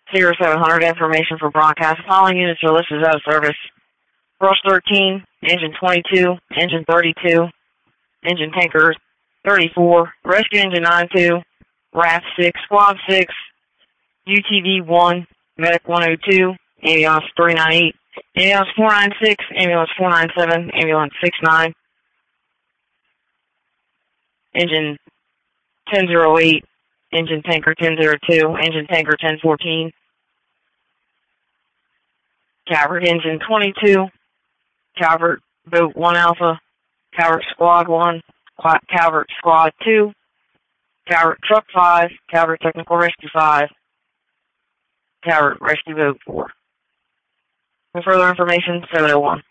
Sierra 700, information for broadcast. Following units are listed out of service. Rush 13, Engine 22, Engine 32, Engine Tanker 34, Rescue Engine 92, RAF 6, Squad 6, UTV 1, Medic 102, Ambulance 398, Ambulance 496, Ambulance 497, Ambulance 69, Engine 1008, Engine Tanker 1002, Engine Tanker 1014, Calvert Engine 22, Calvert Boat 1 Alpha, Calvert Squad 1, Calvert Squad 2, Calvert Truck 5, Calvert Technical Rescue 5, Calvert Rescue Boat 4. For further information, 701.